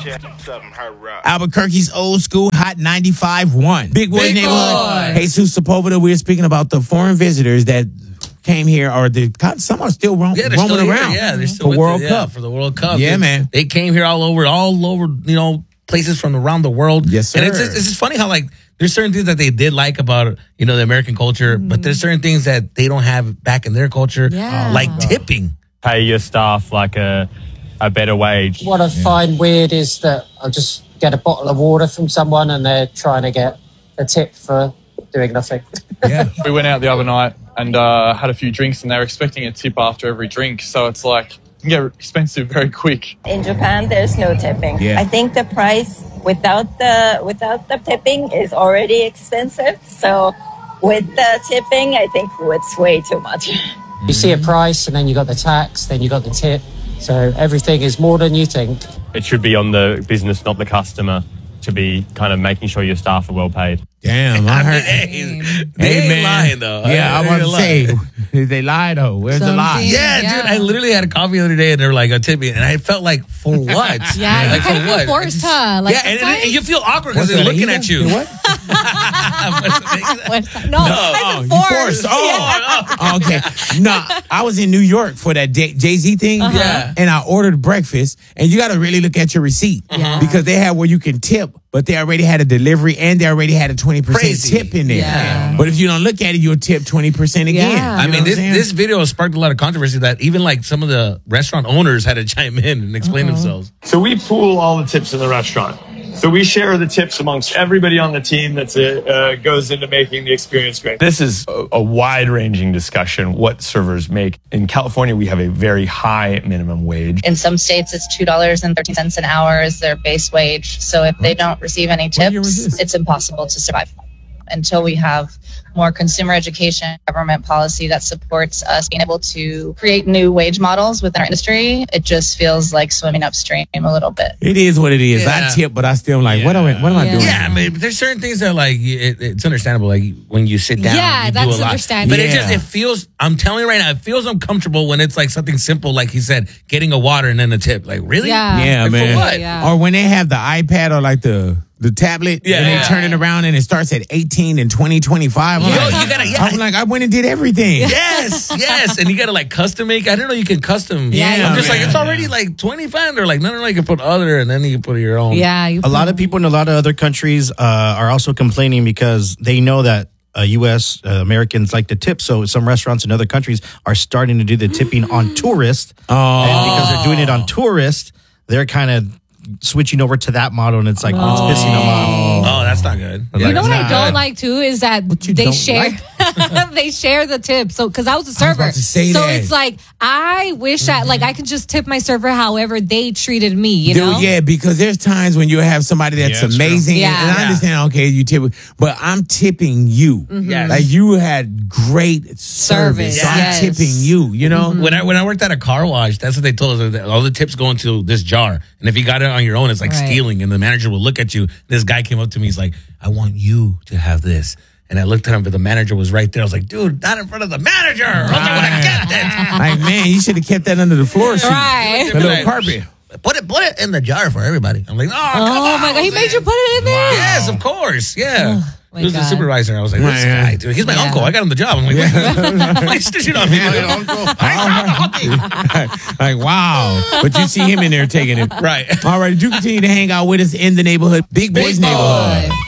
Albuquerque's old school hot 95.1. Big Boy Neighborhood. Jesus Sepulveda. We were speaking about the foreign visitors that came here, or some are still roaming around. Yeah, they're still for World Cup. For the World Cup. Yeah, man. They came here all over, places from around the world. Yes, sir. And it's just funny how there's certain things that they did like about the American culture, but there's certain things that they don't have back in their culture, like tipping. Pay your staff like a better wage. What I find weird is that I'll just get a bottle of water from someone and they're trying to get a tip for doing nothing. Yeah. We went out the other night and had a few drinks, and they were expecting a tip after every drink. So it's like, it can get expensive very quick. In Japan, there's no tipping. Yeah. I think the price without the tipping is already expensive. So with the tipping, I think it's way too much. You see a price and then you got the tax, then you got the tip. So everything is more than you think. It should be on the business, not the customer, to be kind of making sure your staff are well paid. Damn, I heard. They ain't lying, though. Yeah, I want to say, they lied, though. Where's the lie? Yeah, dude, I literally had a coffee the other day, and they were like, tip me. And I felt like, for what? Yeah, you kind of feel forced, huh? Like, and you feel awkward because they're looking at you. What? No, forced. Oh, okay. No, I was in New York for that Jay-Z thing. And I ordered breakfast, and you got to really look at your receipt because they have where you can tip, but they already had a delivery and they already had a 20% tip in there. Yeah. But if you don't look at it, you'll tip 20% again. Yeah. I mean, this video sparked a lot of controversy that even some of the restaurant owners had to chime in and explain themselves. So we pool all the tips in the restaurant. So we share the tips amongst everybody on the team that goes into making the experience great. This is a wide-ranging discussion, what servers make. In California, we have a very high minimum wage. In some states, it's $2.13 an hour is their base wage. So if they don't receive any tips, it's impossible to survive. Until we have more consumer education, government policy that supports us being able to create new wage models within our industry, it just feels like swimming upstream a little bit. It is what it is. Yeah. I tip, but I still what am I doing? Yeah, I mean, there's certain things that it's understandable. Like when you sit down, yeah, you that's do a lot. understandable. But it feels. I'm telling you right now, it feels uncomfortable when it's like something simple, like he said, getting a water and then a tip. Like really? Yeah, man. For what? Yeah. Or when they have the iPad or like the tablet, and they turn it around and it starts at 18 and 20, 25. I'm like, I went and did everything. Yes. And you got to custom make. I didn't know you can custom. Yeah, I'm just man. it's already 25. They're like, no, you can put other and then you can put your own. Yeah. A lot of people in a lot of other countries are also complaining because they know that U.S. Americans like to tip. So some restaurants in other countries are starting to do the tipping on tourists. And because they're doing it on tourists, they're kind of switching over to that model, and it's like it's pissing them off. Oh, that's not good. You know what I don't like too is that they share they share the tip. So because I was a server, it's like I wish I could just tip my server however they treated me. You know? Yeah, because there's times when you have somebody that's amazing, and I understand. Okay, you tip, but I'm tipping you. Mm-hmm. Yes. Like you had great service. So I'm tipping you. You know, when I worked at a car wash, that's what they told us. All the tips go into this jar, and if you got it on your own, it's like stealing. And the manager will look at you. This guy came up to me. He's like, "I want you to have this." And I looked at him, but the manager was right there. I was like, "Dude, not in front of the manager. I would have kept it." Like, man, you should have kept that under the floor sheet, right? The little carpet. Put it in the jar for everybody. I'm like, come on, my God, he made you put it in there. Yes, of course, yeah. Oh, he was the supervisor. I was like, this guy, dude. He's my uncle. I got him the job. I'm like, why snitching on me? Like, wow. But you see him in there taking it. Right. All right, you continue to hang out with us in the neighborhood, Big Boys Neighborhood.